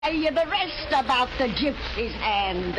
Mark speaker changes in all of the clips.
Speaker 1: Tell you the rest about the gypsy's hand.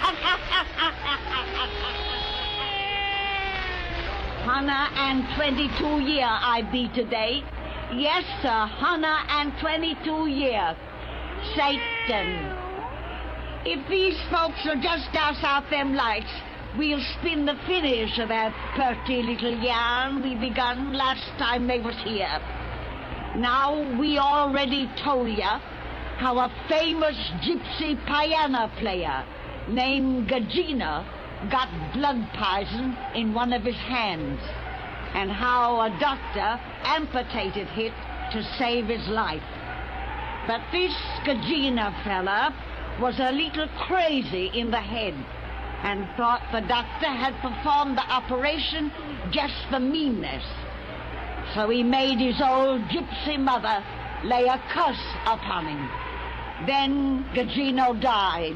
Speaker 1: 122 year I be today. Yes, sir, 122 year. Satan. If these folks will just douse out them lights, we'll spin the finish of that purty little yarn we begun last time they was here. Now, we already told ya how a famous gypsy piano player named Gagina got blood poison in one of his hands, and how a doctor amputated it to save his life. But this Gagina fella was a little crazy in the head and thought the doctor had performed the operation just for meanness. So he made his old gypsy mother lay a curse upon him. Then Gagino died.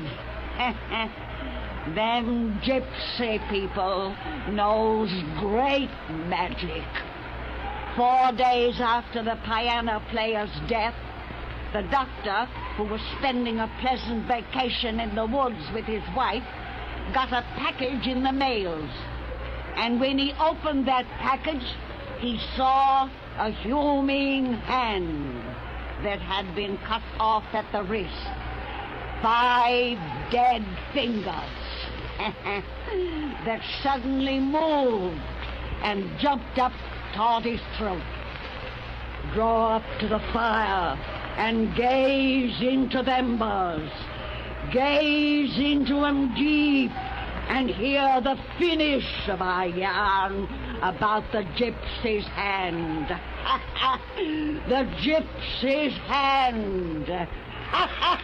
Speaker 1: Them gypsy people knows great magic. 4 days after the piano player's death, the doctor, who was spending a pleasant vacation in the woods with his wife, got a package in the mails. And when he opened that package, he saw a human hand that had been cut off at the wrist. 5 dead fingers that suddenly moved and jumped up toward his throat. Draw up to the fire and gaze into them bars. Gaze into 'em deep and hear the finish of our yarn about the gypsy's hand. The gypsy's hand.